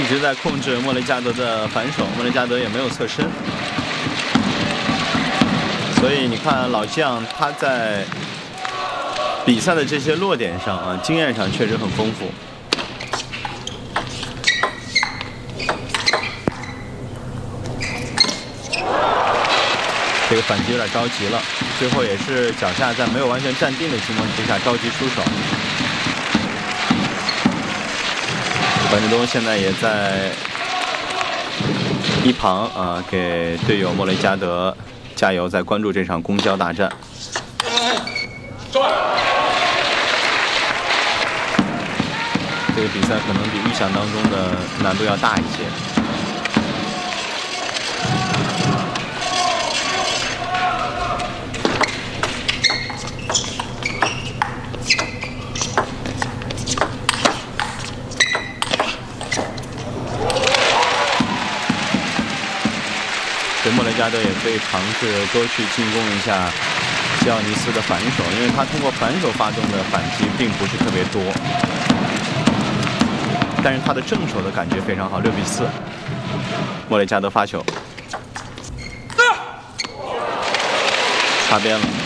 直在控制莫雷加德的反手，莫雷加德也没有侧身，所以你看老将他在比赛的这些落点上啊，经验上确实很丰富。这个反击有点着急了，最后也是脚下在没有完全站定的情况之下着急出手。樊振东现在也在一旁啊，给队友莫雷加德加油，在关注这场公交大战。这个比赛可能比预想当中的难度要大一些。莫雷加德也可以尝试多去进攻一下基奥尼斯的反手，因为他通过反手发动的反击并不是特别多，但是他的正手的感觉非常好。6比4，莫雷加德发球，擦边了。